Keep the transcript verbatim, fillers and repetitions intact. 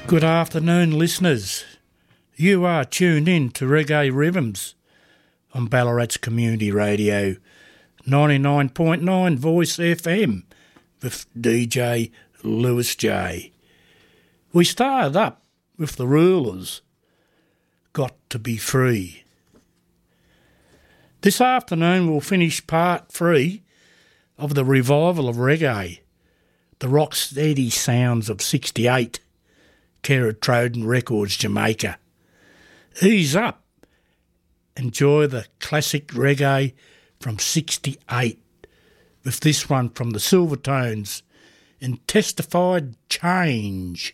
Good afternoon, listeners. You are tuned in to Reggae Rhythms on Ballarat's Community Radio, ninety-nine point nine Voice F M with D J Lewis J. We started up with the Rulers, Got to Be Free. This afternoon we'll finish part three of the revival of reggae, the rock-steady sounds of sixty-eight, Keratroden Records, Jamaica. Ease up. Enjoy the classic reggae from sixty-eight with this one from the Silvertones and Testified Change.